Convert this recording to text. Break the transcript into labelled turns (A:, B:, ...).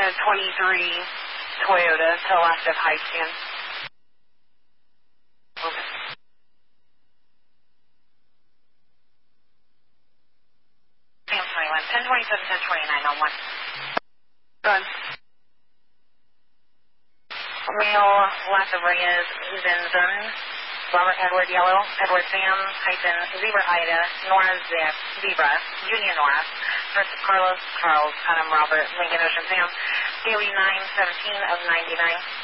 A: 23 Toyota to left of High Stand. Sam 21, 1027, 1029 on 1. Good. Male left of Reyes, Zinzun, Robert Edward Yellow, Edward Sam, hyphen, Zebra Ida, Nora Zebra, Junior Nora, first Carlos, Charles, Adam Robert, Lincoln Ocean Sam, Daily 917 of 99.